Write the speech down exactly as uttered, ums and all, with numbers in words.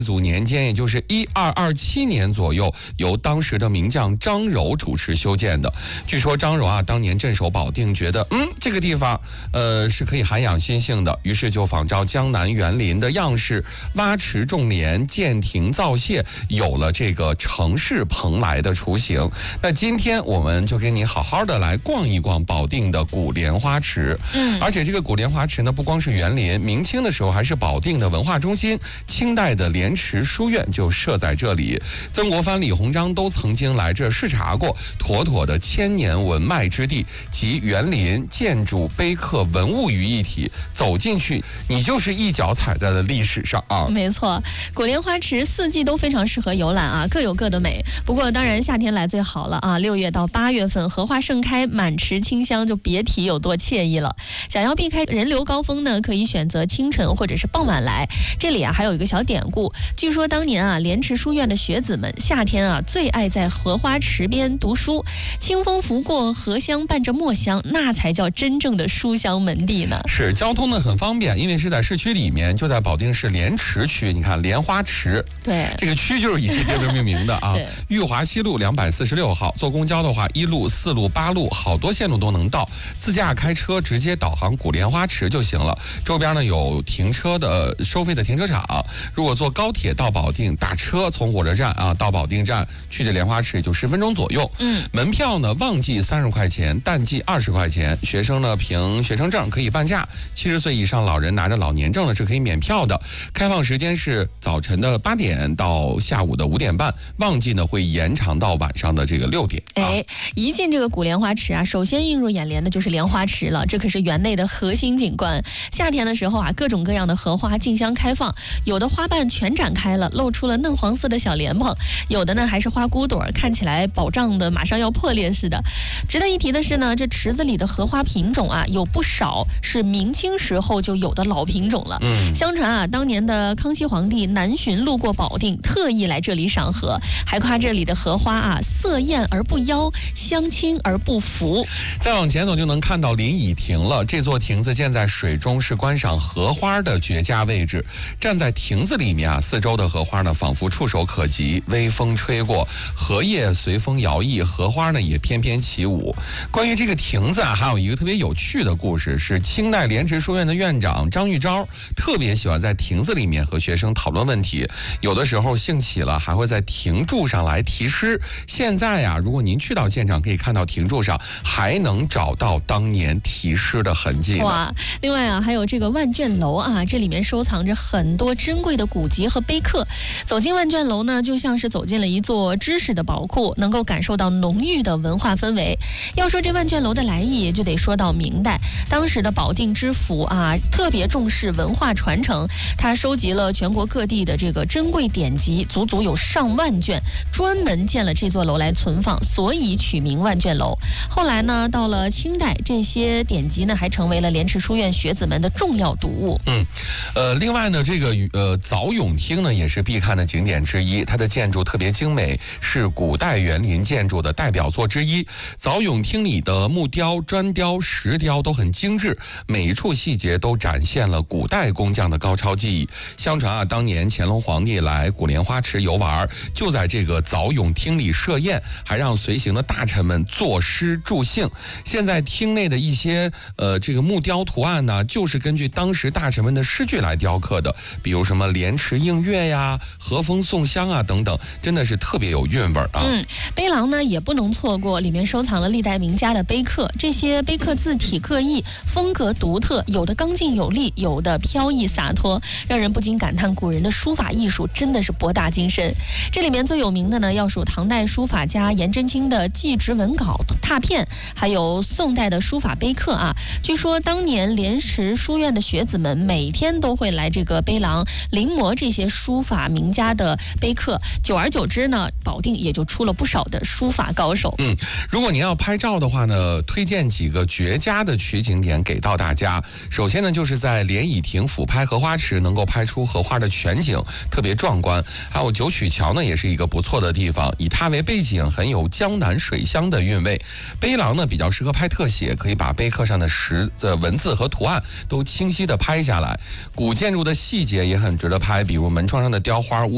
祖年间，也就是一二二七年左右，由当时的名将张柔主持修建的。据说张柔啊，当年镇守保定，觉得嗯这个地方呃是可以涵养心性的，于是就仿照江南园林的样式，挖池种莲、建亭造谢，有了这个城市蓬莱的雏形。那今天我们就给你好好的来逛一逛保定的古莲花池。嗯，而且这个古莲花池呢，不光是园林，明清的时候还是保定的文化中心，清代的莲池书院就设在这里。曾国藩、李鸿章都曾经来这视察过，妥妥的千年文脉之地，集园林、建筑、碑刻、文物于一体。走进去，你就是一脚踩在了历史上啊！ 没错，古莲花池四季都非常适合游览啊，各有各的美。不过当然夏天来最好了啊，六月到八月份荷花盛开，满池清香，就别提有多惬意了。想要避开人流高峰呢，可以选择清晨或者是傍晚来。这里啊还有一个小典故，据说当年啊莲池书院的学子们夏天啊最爱在荷花池边读书，清风拂过，荷香伴着墨香，那才叫真正的书香门第呢。 是，交通呢很方便，因为是在市区里面，就在保定市莲池区。你看莲花池， 对， 这个区就是以这地儿命名的啊。裕华西路两百四十六号，坐公交的话，一路、四路、八路，好多线路都能到。自驾开车直接导航古莲花池就行了。周边呢有停车的收费的停车场。如果坐高铁到保定，打车从火车站啊到保定站去这莲花池也就十分钟左右。嗯，门票呢旺季三十块钱，淡季二十块钱。学生呢凭学生证可以半价，七十岁以上老人拿着老年证呢是可以免票的。开放时间是早晨的八点到下午的五点半，旺季呢会延长到晚上的这个六点。 啊、哎，一进这个古莲花池啊，首先映入眼帘的就是莲花池了，这可是园内的核心景观。夏天的时候啊，各种各样的荷花竞相开放，有的花瓣全展开了，露出了嫩黄色的小莲蓬，有的呢还是花骨朵，看起来饱胀的马上要破裂似的。值得一提的是呢，这池子里的荷花品种啊，有不少是明清时候就有的老品种了。嗯，相传啊，当年的康熙皇帝南巡路过保定，特意来这里赏荷，还夸这里的荷花啊，色艳而不妖，香清而不浮。 再往前走就能看到临沂亭了，这座亭子建在水中，是观赏荷花的绝佳位置。站在亭子里面啊，四周的荷花呢仿佛触手可及，微风吹过，荷叶随风摇曳，荷花呢也翩翩起舞。关于这个亭子啊，还有一个特别有趣的故事，是清代莲池书院的院长张玉昭特别喜欢在亭子里面和学生讨论问题，有的时候兴起了还会在亭柱上来题诗。现在呀、啊，如果您去到现场，可以看到亭柱上还能找到当年题诗的痕迹。 哇，另外啊，还有这个万卷楼啊，这里面收藏着很多珍贵的古籍和碑刻。走进万卷楼呢，就像是走进了一座知识的宝库，能够感受到浓郁的文化氛围。要说这万卷楼的来意，就得说到明代，当时的保定知府啊，特别重视文化传承，他收集了全国各地的这个珍贵典籍，足足有上万卷，专门建了这座楼来存放，所以取名万卷楼。后来呢，到了清代，这些典籍呢，还成为了莲池书院学子们的重要读物。 嗯，呃，另外呢，这个呃早咏厅呢，也是必看的景点之一，它的建筑特别精美，是古代园林建筑的代表作之一。早咏厅里的木雕、砖雕、石雕都很精致，每一处细节都展现了古代工匠的高超技艺。相传啊，当年乾隆皇帝来古莲花池游玩，就在这个早咏厅里设宴，还让随行的大臣们作诗助兴。现在厅内的一些呃这个木雕图案呢，就是根据当时大臣们的诗句来雕刻的，比如什么莲池映月呀、和风送香啊等等，真的是特别有韵味啊。 嗯，碑廊呢也不能错过，里面收藏了历代名家的碑刻，这些碑刻字体各异，风格独特，有的刚劲有力，有的飘逸洒脱，让人不禁感叹古人的书法艺术真的是博大精深。这里面最有名的呢，要数唐代书法家颜真卿的祭侄文稿拓片，还有宋代的书法碑刻啊。据说当年莲池书院的学子们每天都会来这个碑廊临摹这些书法名家的碑刻，久而久之呢，保定也就出了不少的书法高手。 嗯，如果您要拍照的话呢，推荐几个绝佳的取景点给到大家。首先呢，就是在莲沂亭俯拍荷花池，能够拍出荷花的全景，特别壮观。还有九曲桥呢，也是一个不错的地方，以它为背景，很有江南水乡的韵味。碑廊呢，比较适合拍特写，可以把碑刻上的石的文字和图案都清晰的拍下来。古建筑的细节也很值得拍，比如门窗上的雕花、屋